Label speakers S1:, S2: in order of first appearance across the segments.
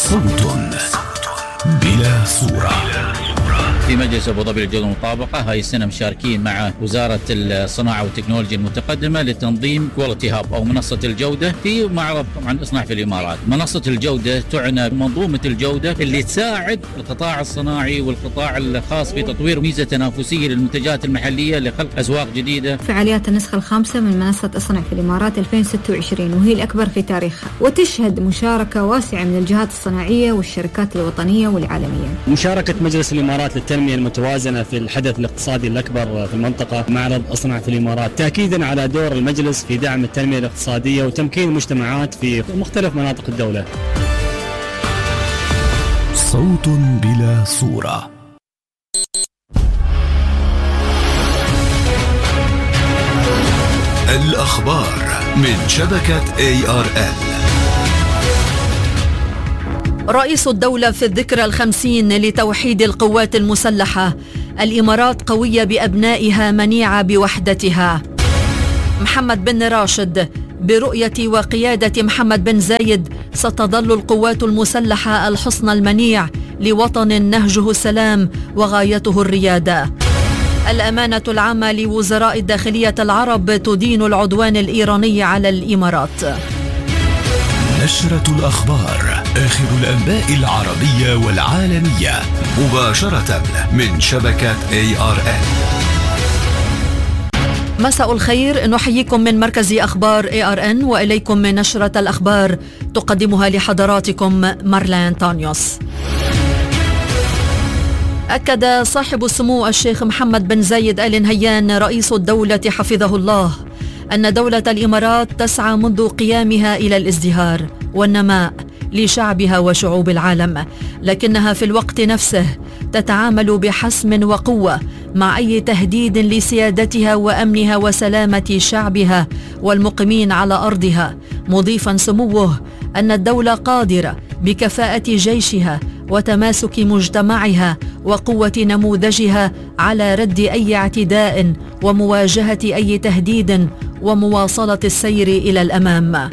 S1: صوت بلا صورة.
S2: في مجلس أبو ظبي للجودة والمطابقة هاي السنة مشاركين مع وزارة الصناعة والتكنولوجيا المتقدمة لتنظيم كواليتي هاب أو منصة الجودة في معرض طبعا إصناع في الإمارات. منصة الجودة تعنى بمنظومة الجودة اللي تساعد القطاع الصناعي والقطاع الخاص في تطوير ميزة تنافسية للمنتجات المحلية لخلق أسواق جديدة.
S3: فعاليات النسخة الخامسة من منصة اصنع في الإمارات 2026 وهي الأكبر في تاريخها، وتشهد مشاركة واسعة من الجهات الصناعية والشركات الوطنية والعالمية.
S4: مشاركة مجلس الإمارات للتنمية المتوازنة في الحدث الاقتصادي الأكبر في المنطقة معرض اصنع في الإمارات، تأكيدا على دور المجلس في دعم التنمية الاقتصادية وتمكين المجتمعات في مختلف مناطق الدولة.
S1: صوت بلا صورة. الأخبار من شبكة ARN.
S5: رئيس الدولة في الذكرى 50 لتوحيد القوات المسلحة: الإمارات قوية بأبنائها منيعة بوحدتها. محمد بن راشد: برؤية وقيادة محمد بن زايد ستظل القوات المسلحة الحصن المنيع لوطن نهجه السلام وغايته الريادة. الأمانة العامة لوزراء الداخلية العرب تدين العدوان الإيراني على الإمارات.
S1: نشرة الأخبار، آخر الأنباء العربية والعالمية، مباشرة من شبكة ARN.
S5: مساء الخير، نحييكم من مركز أخبار ARN وإليكم من نشرة الأخبار تقدمها لحضراتكم مارلين تانيوس. أكد صاحب السمو الشيخ محمد بن زايد آل نهيان رئيس الدولة حفظه الله أن دولة الإمارات تسعى منذ قيامها إلى الازدهار والنماء لشعبها وشعوب العالم، لكنها في الوقت نفسه تتعامل بحسم وقوة مع أي تهديد لسيادتها وأمنها وسلامة شعبها والمقيمين على أرضها، مضيفا سموه أن الدولة قادرة بكفاءة جيشها وتماسك مجتمعها وقوة نموذجها على رد أي اعتداء ومواجهة أي تهديد ومواصلة السير إلى الأمام.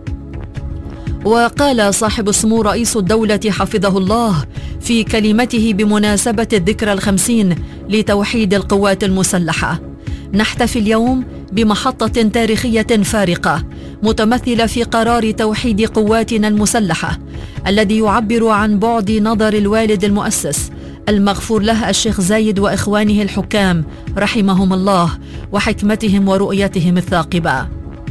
S5: وقال صاحب السمو رئيس الدولة حفظه الله في كلمته بمناسبة الذكرى 50 لتوحيد القوات المسلحة: نحتفي اليوم بمحطة تاريخية فارقة متمثلة في قرار توحيد قواتنا المسلحة الذي يعبر عن بعد نظر الوالد المؤسس المغفور له الشيخ زايد وإخوانه الحكام رحمهم الله وحكمتهم ورؤيتهم الثاقبة.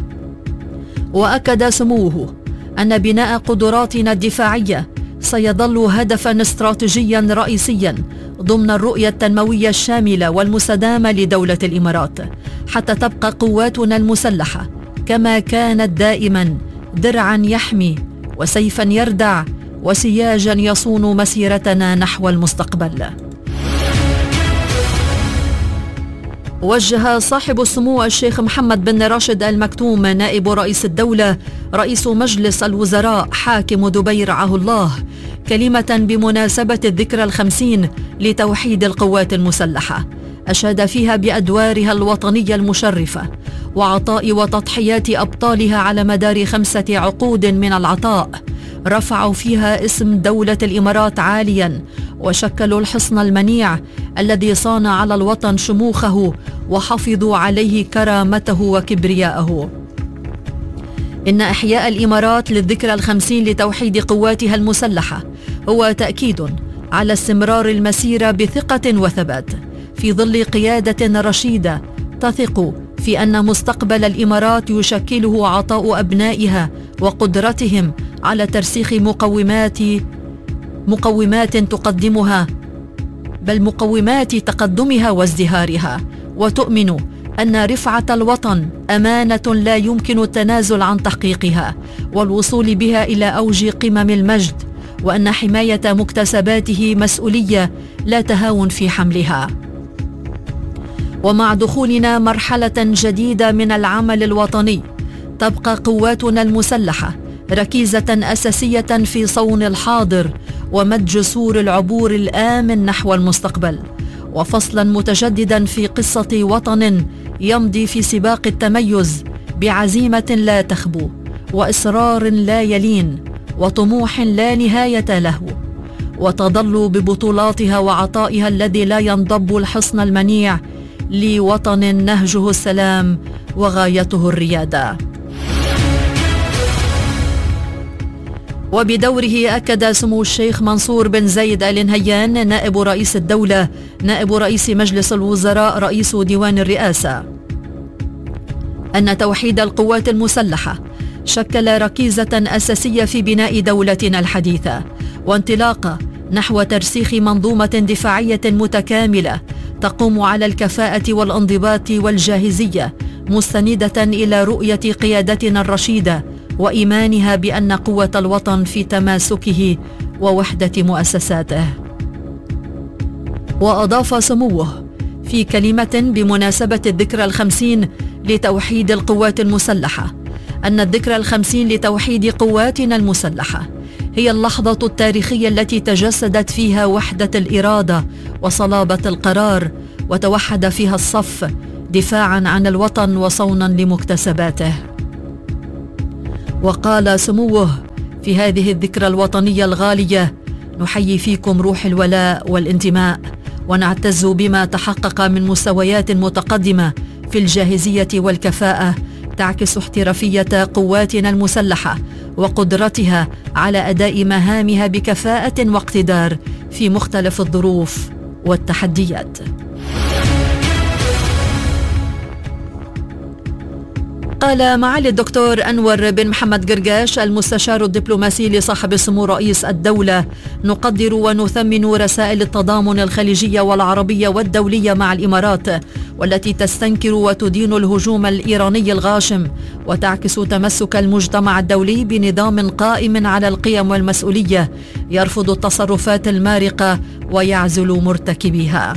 S5: وأكد سموه أن بناء قدراتنا الدفاعية سيظل هدفا استراتيجيا رئيسيا ضمن الرؤية التنموية الشاملة والمستدامة لدولة الإمارات، حتى تبقى قواتنا المسلحة كما كانت دائما درعا يحمي وسيفا يردع وسياجا يصون مسيرتنا نحو المستقبل. وجه صاحب السمو الشيخ محمد بن راشد آل مكتوم نائب رئيس الدولة رئيس مجلس الوزراء حاكم دبي رعاه الله كلمة بمناسبة الذكرى 50 لتوحيد القوات المسلحة، أشاد فيها بأدوارها الوطنية المشرفة وعطاء وتضحيات أبطالها على مدار 5 عقود من العطاء، رفعوا فيها اسم دولة الإمارات عاليا وشكلوا الحصن المنيع الذي صان على الوطن شموخه وحفظوا عليه كرامته وكبرياءه. إن إحياء الإمارات للذكرى 50 لتوحيد قواتها المسلحة هو تأكيد على استمرار المسيرة بثقة وثبات في ظل قيادة رشيدة تثق في أن مستقبل الإمارات يشكله عطاء أبنائها وقدرتهم على ترسيخ مقومات تقدمها وازدهارها، وتؤمن أن رفعة الوطن أمانة لا يمكن التنازل عن تحقيقها والوصول بها إلى أوج قمم المجد، وأن حماية مكتسباته مسؤولية لا تهاون في حملها. ومع دخولنا مرحلة جديدة من العمل الوطني تبقى قواتنا المسلحة ركيزة أساسية في صون الحاضر ومد جسور العبور الآمن نحو المستقبل، وفصلا متجددا في قصة وطن يمضي في سباق التميز بعزيمة لا تخبو وإصرار لا يلين وطموح لا نهاية له، وتظل ببطولاتها وعطائها الذي لا ينضب الحصن المنيع لوطن نهجه السلام وغايته الريادة. وبدوره أكد سمو الشيخ منصور بن زايد آل نهيان نائب رئيس الدولة نائب رئيس مجلس الوزراء رئيس ديوان الرئاسة أن توحيد القوات المسلحة شكل ركيزة أساسية في بناء دولتنا الحديثة، وانطلاقة نحو ترسيخ منظومة دفاعية متكاملة تقوم على الكفاءة والانضباط والجاهزية، مستندة إلى رؤية قيادتنا الرشيدة وإيمانها بأن قوة الوطن في تماسكه ووحدة مؤسساته. وأضاف سموه في كلمة بمناسبة الذكرى 50 لتوحيد القوات المسلحة أن الذكرى 50 لتوحيد قواتنا المسلحة هي اللحظة التاريخية التي تجسدت فيها وحدة الإرادة وصلابة القرار، وتوحد فيها الصف دفاعا عن الوطن وصونا لمكتسباته. وقال سموه في هذه الذكرى الوطنية الغالية: نحيي فيكم روح الولاء والانتماء، ونعتز بما تحقق من مستويات متقدمة في الجاهزية والكفاءة تعكس احترافية قواتنا المسلحة وقدرتها على أداء مهامها بكفاءة واقتدار في مختلف الظروف والتحديات. قال معالي الدكتور أنور بن محمد قرقاش المستشار الدبلوماسي لصاحب السمو رئيس الدولة: نقدر ونثمن رسائل التضامن الخليجية والعربية والدولية مع الإمارات، والتي تستنكر وتدين الهجوم الإيراني الغاشم، وتعكس تمسك المجتمع الدولي بنظام قائم على القيم والمسؤولية يرفض التصرفات المارقة ويعزل مرتكبيها.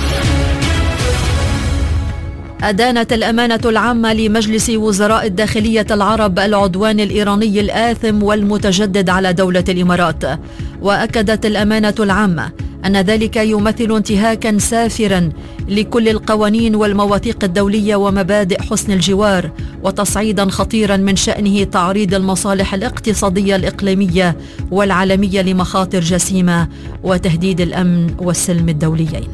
S5: أدانت الأمانة العامة لمجلس وزراء الداخلية العرب العدوان الإيراني الآثم والمتجدد على دولة الإمارات، وأكدت الأمانة العامة أن ذلك يمثل انتهاكا سافرا لكل القوانين والمواثيق الدولية ومبادئ حسن الجوار، وتصعيدا خطيرا من شأنه تعريض المصالح الاقتصادية الإقليمية والعالمية لمخاطر جسيمة وتهديد الأمن والسلم الدوليين.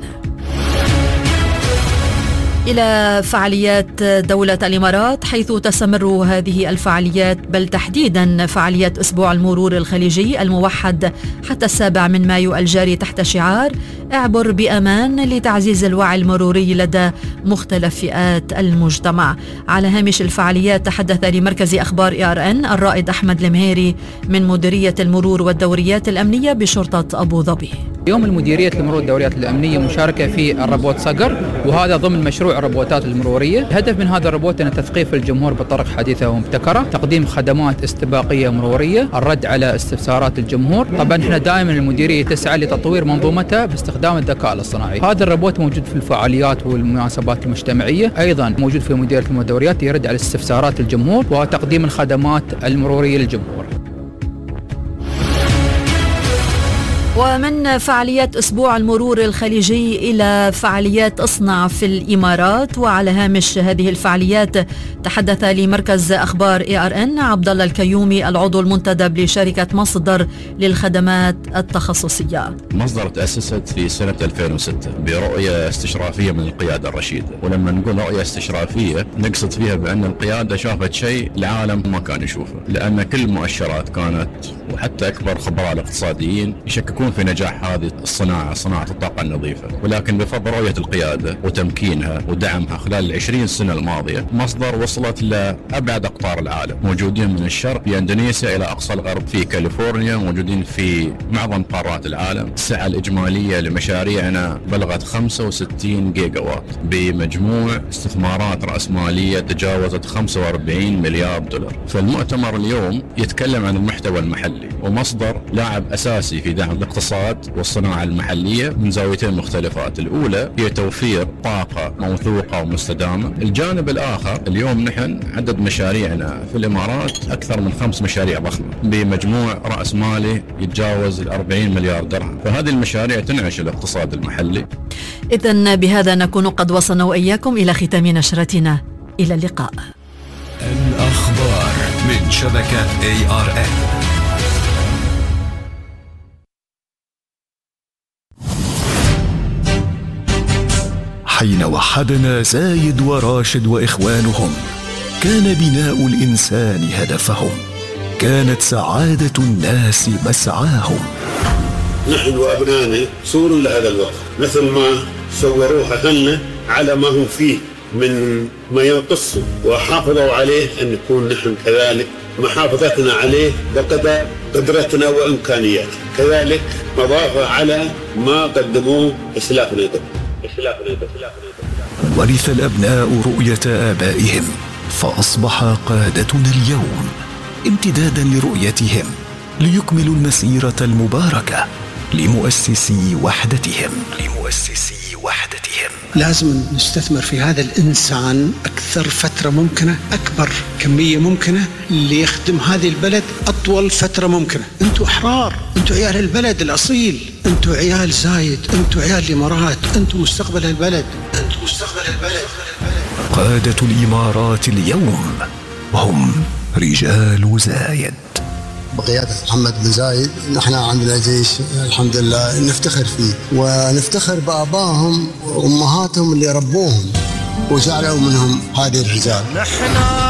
S5: إلى فعاليات دولة الإمارات، حيث تستمر هذه الفعاليات بل تحديدا فعاليات أسبوع المرور الخليجي الموحد حتى 7 مايو الجاري تحت شعار اعبر بأمان لتعزيز الوعي المروري لدى مختلف فئات المجتمع. على هامش الفعاليات تحدث لمركز أخبار ARN الرائد أحمد المهيري من مديرية المرور والدوريات الأمنية بشرطة أبو ظبي.
S6: يوم المديرية المرور والدوريات الأمنية مشاركة في الربوت صقر، وهذا ضمن مشروع الربوتات المرورية. الهدف من هذا الربوت أن تثقيف الجمهور بطرق حديثة ومبتكرة، تقديم خدمات استباقية مرورية، الرد على استفسارات الجمهور. طبعا احنا دائما المديرية تسعى لتطوير منظومتها باستخدام الذكاء الاصطناعي. هذا الربوت موجود في الفعاليات والمناسبات المجتمعية، أيضا موجود في مديرية المرور والدوريات يرد على استفسارات الجمهور وتقديم الخدمات المرورية للجمهور.
S5: ومن فعاليات أسبوع المرور الخليجي إلى فعاليات اصنع في الإمارات، وعلى هامش هذه الفعاليات تحدث لمركز أخبار ARN عبد الله الكيومي العضو المنتدب لشركة مصدر للخدمات التخصصية.
S7: مصدر تأسست في سنة 2006 برؤية استشرافية من القيادة الرشيدة، ولما نقول رؤية استشرافية نقصد فيها بأن القيادة شافت شيء العالم ما كان يشوفه، لأن كل المؤشرات كانت وحتى أكبر خبراء الاقتصاديين يشككون في نجاح هذه الصناعة، صناعة الطاقة النظيفة. ولكن بفضل رؤية القيادة وتمكينها ودعمها خلال 20 سنة الماضية، مصدر وصلت لأبعد أقطار العالم، موجودين من الشرق في إندونيسيا إلى أقصى الغرب في كاليفورنيا، موجودين في معظم قارات العالم. السعة الإجمالية لمشاريعنا بلغت 65 جيجا وات بمجموع استثمارات رأسمالية تجاوزت 45 مليار دولار. فالمؤتمر اليوم يتكلم عن المحتوى المحلي، ومصدر لاعب أساسي في دعم الاقتصاد والصناعة المحلية من زاويتين مختلفات. الأولى هي توفير طاقة موثوقة ومستدامة. الجانب الآخر اليوم نحن عدد مشاريعنا في الإمارات أكثر من 5 مشاريع ضخمة بمجموع رأس مالي يتجاوز 40 مليار درهم. فهذه المشاريع تنعش الاقتصاد المحلي.
S5: إذن بهذا نكون قد وصلنا وإياكم إلى ختام نشرتنا. إلى اللقاء.
S1: الأخبار من شبكة ARN. حين وحدنا زايد وراشد وإخوانهم كان بناء الإنسان هدفهم، كانت سعادة الناس مسعاهم.
S8: نحن وأبنائنا صور لهذا الوقت، مثل ما صوروها لنا على ما هم فيه من ما ينقصوا وحافظوا عليه، أن نكون نحن كذلك محافظتنا عليه بقدر قدرتنا وإمكانياتنا، كذلك مضافة على ما قدموه إسلافنا.
S1: ورث الأبناء رؤية آبائهم فأصبح قادتنا اليوم امتدادا لرؤيتهم ليكملوا المسيرة المباركة لمؤسسي وحدتهم.
S9: لازم نستثمر في هذا الإنسان أكثر فترة ممكنة، أكبر كمية ممكنة، ليخدم هذه البلد أطول فترة ممكنة. أنتوا أحرار، أنتوا عيال البلد الأصيل، أنتوا عيال زايد، أنتوا عيال الإمارات، أنتوا مستقبل البلد.
S1: قادة الإمارات اليوم هم رجال زايد.
S10: بقيادة محمد بن زايد نحن عندنا جيش الحمد لله نفتخر فيه، ونفتخر بآبائهم وأمهاتهم اللي ربوهم وجعلوا منهم هذه الرجال.